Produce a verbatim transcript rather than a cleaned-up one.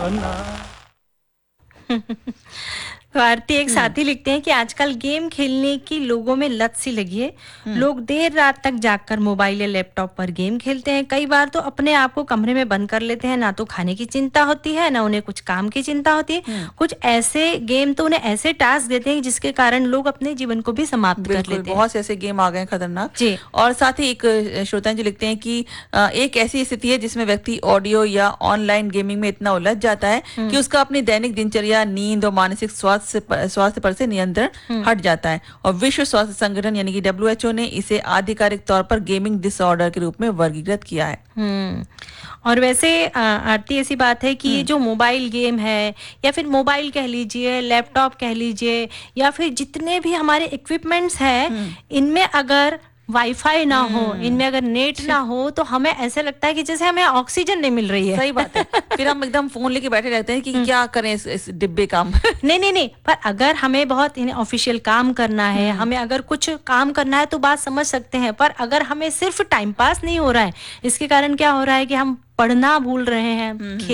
ना। तो आरती एक हम्म। साथी लिखते हैं कि आजकल गेम खेलने की लोगों में लत सी लगी है। हम्म। लोग देर रात तक जागकर मोबाइल या लैपटॉप पर गेम खेलते हैं। कई बार तो अपने आप को कमरे में बंद कर लेते हैं। ना तो खाने की चिंता होती है, ना उन्हें कुछ काम की चिंता होती है। हम्म। कुछ ऐसे गेम तो उन्हें ऐसे टास्क देते हैं जिसके कारण लोग अपने जीवन को भी समाप्त कर बिल्कुल, लेते हैं। बहुत से ऐसे गेम आ गए हैं खतरनाक। जी। और साथ ही एक अ, श्रोता जी लिखते हैं कि अ, एक ऐसी स्थिति है जिसमें व्यक्ति ऑडियो या ऑनलाइन गेमिंग में इतना उलझ जाता है कि हम्म। उसका अपनी दैनिक दिनचर्या, नींद और मानसिक स्वास्थ्य पर, स्वास्थ्य पर से नियंत्रण हम्म। हट जाता है। और विश्व स्वास्थ्य संगठन यानी कि डब्ल्यू एच ओ ने इसे आधिकारिक तौर पर गेमिंग डिसऑर्डर के रूप में वर्गीकृत किया है। हम्म। और वैसे आ, आरती ऐसी बात है कि ये हम्म। जो मोबाइल गेम है या फिर मोबाइल कह लीजिए, लैपटॉप कह लीजिए, या फिर जितने भी हमारे इक्विपमेंट्स हैं, हम्म। इनमें अगर वाईफाई ना हो, हम्म। इनमें अगर नेट ना हो, तो हमें ऐसे लगता है कि जैसे हमें ऑक्सीजन नहीं मिल रही है। सही बात है। फिर हम एकदम फोन लेके बैठे रहते हैं कि हम्म। क्या करें इस, इस डिब्बे काम। नहीं नहीं नहीं, पर अगर हमें बहुत ऑफिशियल काम करना है, हम्म। हमें अगर कुछ काम करना है तो बात समझ सकते हैं। पर अगर हमें सिर्फ टाइम पास नहीं हो रहा है, इसके कारण क्या हो रहा है कि हम पढ़ना भूल रहे हैं, हम्म। खेल